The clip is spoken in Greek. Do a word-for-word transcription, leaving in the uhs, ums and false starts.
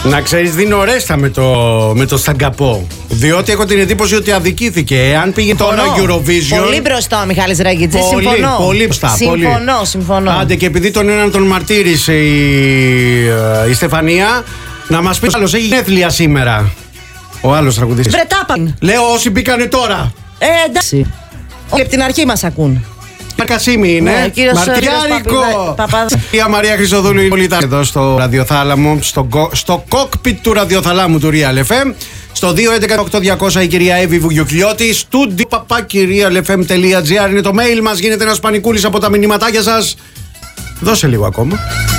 Να ξέρεις, δίνω ρέστα με το, με το Σταγκαπό. Διότι έχω την εντύπωση ότι αδικήθηκε. Εάν πήγε τώρα Eurovision. Πολύ μπροστά ο Μιχάλης Ραγκιτσής. Συμφωνώ. Πολύ μπροστά. Συμφωνώ, πολύ. συμφωνώ. Άντε, και επειδή τον έναν τον μαρτύρησε η, η Στεφανία, να μας πει άλλος, έχει γενέθλια σήμερα. Ο άλλος τραγουδιστής. Βρετάπαν. Λέω όσοι μπήκανε τώρα. Ε, εντάξει. Όλοι από την αρχή μας ακούν. Κασίμη είναι. Ναι, κύριος Μαρτιάρικο. Παπα... Η Μαρία Χρυσοδούλου είναι πολύ εδώ στο ραδιοθάλαμο, στο, στο κόκπιτ του ραδιοθαλάμου του Real εφ εμ. Στο δύο έντεκα οκτώ διακόσια η κυρία Εύη Βουγιουκλιώτη. Στούντι παπάκι realfm.gr είναι το mail μας. Γίνεται ένας πανικούλης από τα μηνυματάκια σας. Δώσε λίγο ακόμα.